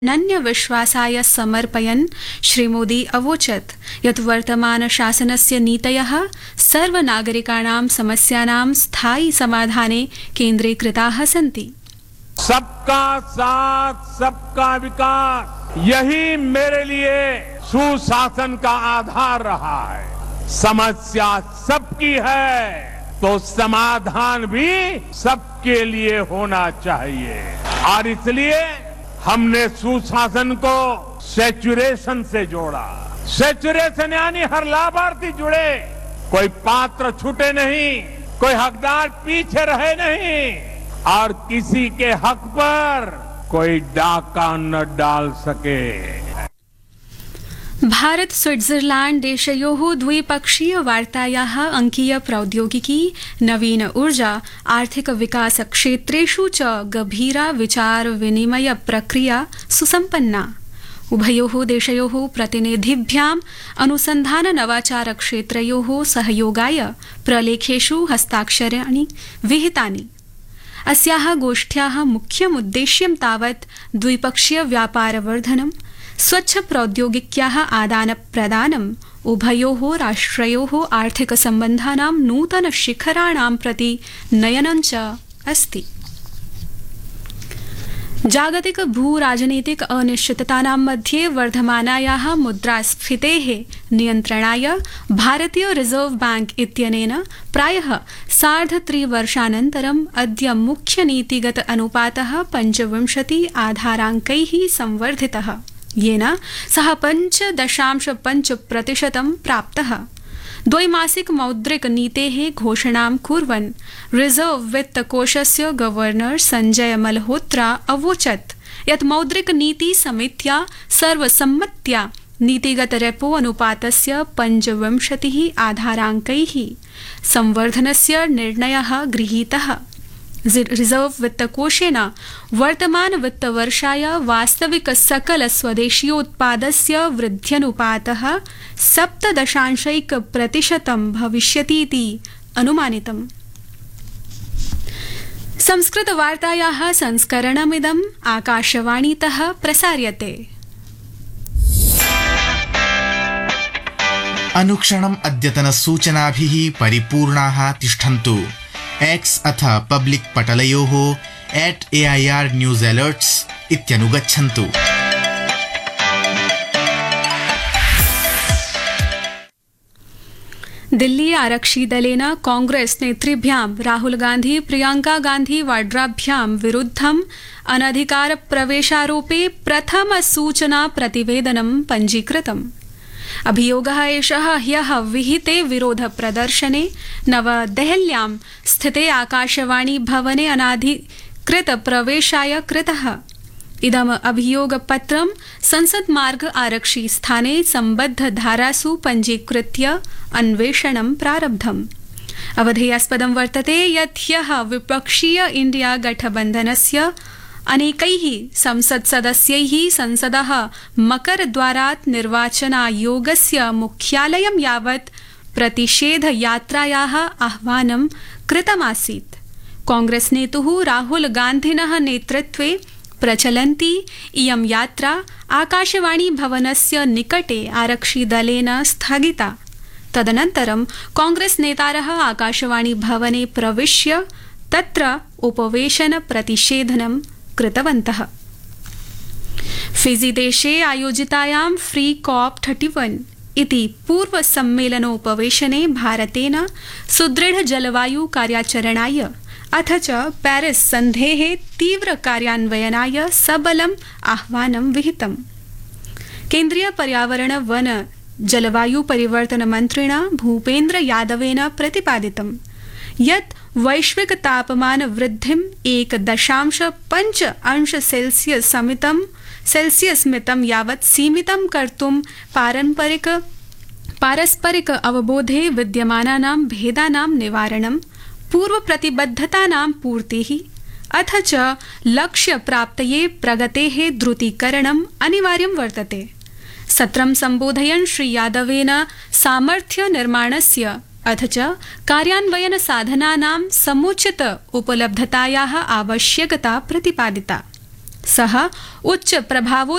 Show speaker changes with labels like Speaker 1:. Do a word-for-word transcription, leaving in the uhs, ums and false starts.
Speaker 1: नन्य विश्वासाय समर्पयन् श्रीमोदी अवोचत् यत् वर्तमान शासनस्य नीतयः सर्वनागरिकाणां समस्यानां स्थायी समाधाने केन्द्रीकृताः सन्ति।
Speaker 2: सबका साथ सबका विकास, यही मेरे लिए सुशासन का आधार रहा है। समस्या सबकी है तो समाधान भी सबके लिए होना चाहिए और इसलिए हमने सुशासन को सैचुरेशन से जोड़ा। सैचुरेशन यानी हर लाभार्थी जुड़े, कोई पात्र छूटे नहीं, कोई हकदार पीछे रहे नहीं और किसी के हक पर कोई डाका न डाल सके।
Speaker 1: भारत स्विट्जरलैंड देशयोः द्विपक्षीय वार्तायाः अंकीय प्रौद्योगिकी, नवीन ऊर्जा, आर्थिक विकास क्षेत्रेषु च गभीरा विचार विनिमय प्रक्रिया सुसम्पन्ना। उभयोः देशयोः प्रतिनिधिभ्याम् अनुसन्धान नवाचार क्षेत्रयोः सहयोगाय प्रलेखेषु हस्ताक्षराणि विहितानि। अस्याः गोष्ठ्याः मुख्यमुद्देश्यं तावत् द्विपक्षीय व्यापारवर्धनं, स्वच्छ प्रौद्योगिक्याः आदान प्रदानम्, उभयोः राष्ट्रयोः आर्थिक सम्बन्धानां नूतन शिखराणां प्रति नयनं च अस्ति। जागतिक भू राजनीतिक अनिश्चिततानां मध्ये वर्धमानायाः मुद्रास्फीतेः नियन्त्रणाय भारतीय रिजर्व बैंक इत्यनेन प्रायः सार्धत्रिवर्षानन्तरम् अद्य मुख्यनीतिगत अनुपातः पञ्चविंशति आधाराङ्कैः संवर्धितः, येन सः पञ्च दशांश पञ्च प्रतिशतं प्राप्तः। द्वैमासिक मौद्रिक नीतेः घोषणां कुर्वन् रिजर्व वित्तकोषस्य गवर्नर संजय मल्होत्रा अवोचत् यत् मौद्रिक नीति समित्या सर्वसम्मत्या नीतिगत रेपो अनुपातस्य पञ्चविंशतिः आधाराङ्कैः संवर्धनस्य निर्णयः गृहीतः। रिजर्व वित्तकोषेन वर्तमान वित्तवर्षाय वास्तविक सकल स्वदेशीयोत्पादस्य वृद्ध्यनुपातः सप्त दशांशैक प्रतिशतं भविष्यतीति अनुमानितम्। संस्कृत वार्तायाः संस्करणमिदम् आकाशवाणीतः प्रसार्यते।
Speaker 3: अनुक्षणम् अद्यतनसूचनाभिः परिपूर्णाः तिष्ठन्तु। एक्स अथ public पटलयोः eight A I R news alerts इत्यनुगच्छन्तु।
Speaker 1: Delhi आरक्षिदलेन Congress नेतृभ्यां Rahul Gandhi Priyanka Gandhi वाड्राभ्यां विरुद्धं अनधिकार प्रवेशारोपे प्रथम सूचना प्रतिवेदनं पञ्जीकृतम्। अभियोगः एषः ह्यः विहिते विरोध प्रदर्शने नवदेहल्यां स्थिते आकाशवाणी भवने अनाधिकृत प्रवेशाय कृतः। इदम् अभियोगपत्रं संसद मार्ग आरक्षी स्थाने सम्बद्ध धारासु पञ्जीकृत्य अन्वेषणं प्रारब्धम्। अवधेयास्पदं वर्तते यत् ह्यः विपक्षीय इंडिया गठबन्धनस्य अनेकैः संसद सदस्यैः संसदः मकरद्वारात् निर्वाचनायोगस्य मुख्यालयं यावत् प्रतिषेध यात्रायाः आह्वानं कृतमासीत्। कांग्रेस नेतुः राहुल गान्धिनः नेतृत्वे प्रचलन्ती इयं यात्रा आकाशवाणी भवनस्य निकटे आरक्षिदलेन स्थगिता। तदनन्तरं कांग्रेस नेतारः आकाशवाणी भवने प्रविश्य तत्र उपवेशन प्रतिषेधनं कृतवन्तः। फिजी देशे आयोजितायां फ्री कॉप इकतीस इति पूर्व सम्मेलनोपवेशने भारतेन सुदृढ़ जलवायु कार्याचरणाय अथ च पेरिस सन्धेः तीव्र कार्यान्वयनाय सबलम् आह्वानं विहितम्। केन्द्रीय पर्यावरण वन जलवायु परिवर्तन मन्त्रिणा भूपेन्द्र यादवेन प्रतिपादितं यत् वैश्विक तापमान वृद्धिम् एक दशांश पञ्च अंश सेल्सियस समितं सेल्सियस मितं यावत् सीमितं कर्तुं पारम्परिक पारस्परिक अवबोधे विद्यमानानां भेदानां निवारणं, पूर्व प्रतिबद्धतानां पूर्तिः अथ च लक्ष्य प्राप्तये प्रगतेः द्रुतीकरणम् अनिवार्यं वर्तते। सत्रं सम्बोधयन् श्री यादवेन सामर्थ्य निर्माणस्य अथ च कार्यान्वयन साधनानां समुचित उपलब्धतायाः आवश्यकता प्रतिपादिता। सः उच्च प्रभावो